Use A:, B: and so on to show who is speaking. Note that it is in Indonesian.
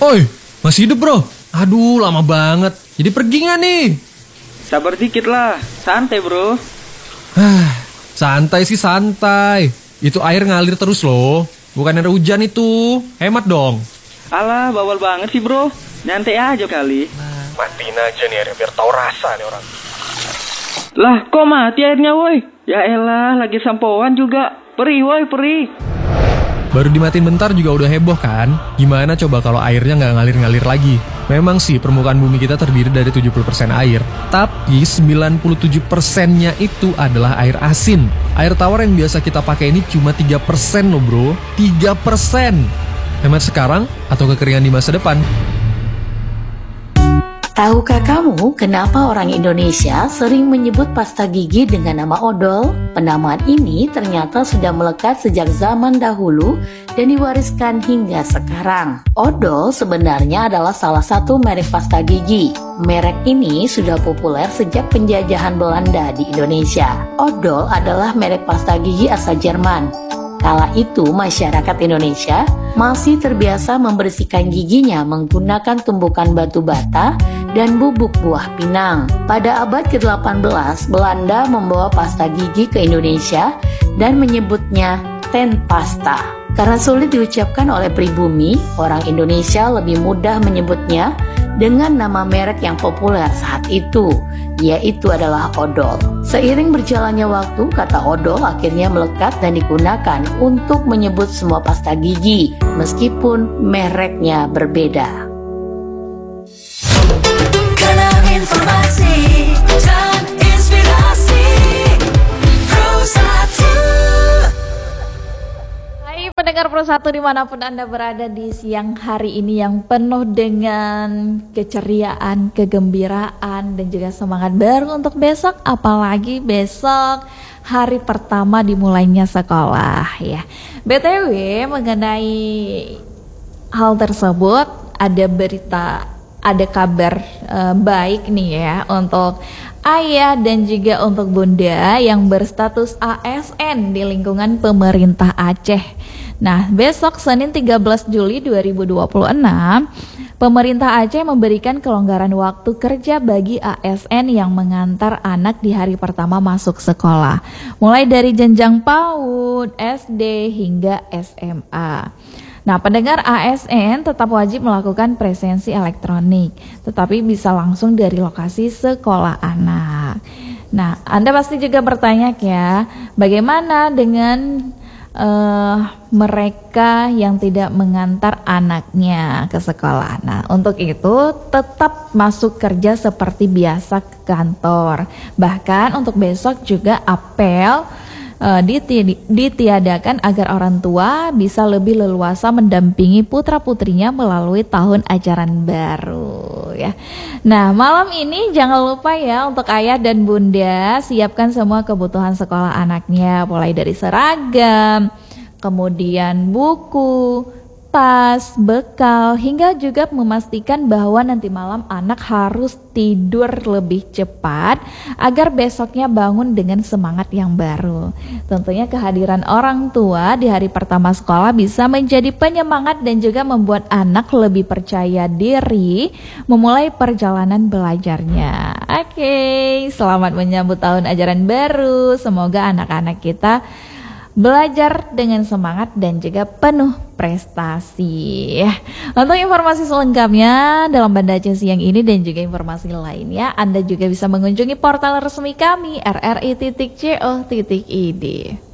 A: Oi, masih hidup bro? Aduh, lama banget. Jadi pergi gak nih?
B: Sabar dikit lah, santai bro.
A: Santai sih santai. Itu air ngalir terus loh. Bukan air hujan itu. Hemat dong.
B: Alah, bawal banget sih bro. Nyantai aja kali.
A: Matiin aja nih airnya biar tahu rasa nih orang.
B: Lah, kok mati airnya woi? Ya elah, lagi sampoan juga. Perih woi, perih.
A: Baru dimatiin bentar juga udah heboh kan? Gimana coba kalau airnya nggak ngalir-ngalir lagi? Memang sih permukaan bumi kita terdiri dari 70% air. Tapi 97%-nya itu adalah air asin. Air tawar yang biasa kita pakai ini cuma 3% loh bro. 3%. Hemat sekarang atau kekeringan di masa depan?
C: Tahukah kamu kenapa orang Indonesia sering menyebut pasta gigi dengan nama odol? Penamaan ini ternyata sudah melekat sejak zaman dahulu dan diwariskan hingga sekarang. Odol sebenarnya adalah salah satu merek pasta gigi. Merek ini sudah populer sejak penjajahan Belanda di Indonesia. Odol adalah merek pasta gigi asal Jerman. Kala itu masyarakat Indonesia masih terbiasa membersihkan giginya menggunakan tumbukan batu bata dan bubuk buah pinang. Pada abad ke-18, Belanda membawa pasta gigi ke Indonesia dan menyebutnya tandpasta. Karena sulit diucapkan oleh pribumi, orang Indonesia lebih mudah menyebutnya dengan nama merek yang populer saat itu, yaitu adalah odol. Seiring berjalannya waktu, kata odol akhirnya melekat dan digunakan untuk menyebut semua pasta gigi, meskipun mereknya berbeda.
D: Karena informasi dan inspirasi Pro 1.
E: Hai pendengar Pro 1 dimanapun Anda berada di siang hari ini yang penuh dengan keceriaan, kegembiraan dan juga semangat baru untuk besok, apalagi besok hari pertama dimulainya sekolah ya. BTW mengenai hal tersebut ada kabar baik nih ya untuk ayah dan juga untuk bunda yang berstatus ASN di lingkungan pemerintah Aceh. Nah, besok Senin 13 Juli 2026, pemerintah Aceh memberikan kelonggaran waktu kerja bagi ASN yang mengantar anak di hari pertama masuk sekolah, mulai dari jenjang PAUD, SD hingga SMA. Nah, pendengar ASN tetap wajib melakukan presensi elektronik, tetapi bisa langsung dari lokasi sekolah anak. Nah, Anda pasti juga bertanya ya, bagaimana dengan mereka yang tidak mengantar anaknya ke sekolah? Nah, untuk itu tetap masuk kerja seperti biasa ke kantor. Bahkan untuk besok juga apel ditiadakan agar orang tua bisa lebih leluasa mendampingi putra-putrinya melalui tahun ajaran baru ya. Nah, malam ini jangan lupa ya untuk ayah dan bunda siapkan semua kebutuhan sekolah anaknya, mulai dari seragam, kemudian buku, tas, bekal, hingga juga memastikan bahwa nanti malam anak harus tidur lebih cepat agar besoknya bangun dengan semangat yang baru. Tentunya kehadiran orang tua di hari pertama sekolah bisa menjadi penyemangat dan juga membuat anak lebih percaya diri memulai perjalanan belajarnya. Oke, selamat menyambut tahun ajaran baru. Semoga anak-anak kita belajar dengan semangat dan juga penuh prestasi. Untuk informasi selengkapnya dalam Banda Aceh siang ini dan juga informasi lainnya, Anda juga bisa mengunjungi portal resmi kami rri.co.id.